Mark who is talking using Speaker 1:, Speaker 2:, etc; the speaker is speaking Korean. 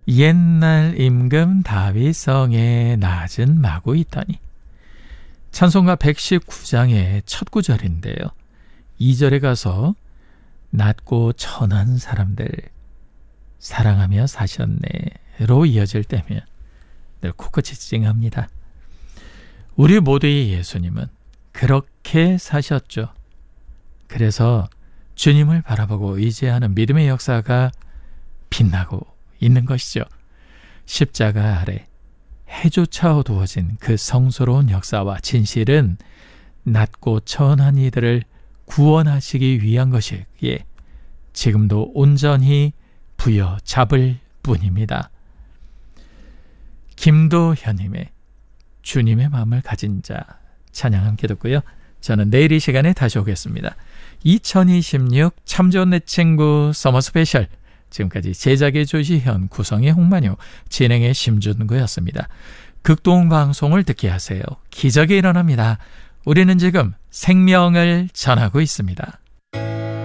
Speaker 1: 옛날 임금 다윗성에 낮은 마구 있더니. 찬송가 119장의 첫 구절인데요. 2절에 가서 낮고 천한 사람들 사랑하며 사셨네로 이어질 때면 늘 코끝이 찡합니다. 우리 모두의 예수님은 그렇게 사셨죠. 그래서 주님을 바라보고 의지하는 믿음의 역사가 빛나고 있는 것이죠. 십자가 아래 해조차 어두워진 그 성스러운 역사와 진실은 낮고 천한 이들을 구원하시기 위한 것이기에 지금도 온전히 부여잡을 뿐입니다. 김도현님의 주님의 마음을 가진 자 찬양 함께 듣고요. 저는 내일 이 시간에 다시 오겠습니다. 2026 참 좋은 내 친구 서머 스페셜, 지금까지 제작의 조시현, 구성의 홍만효, 진행의 심준구였습니다. 극동방송을 듣게 하세요. 기적이 일어납니다. 우리는 지금 생명을 전하고 있습니다.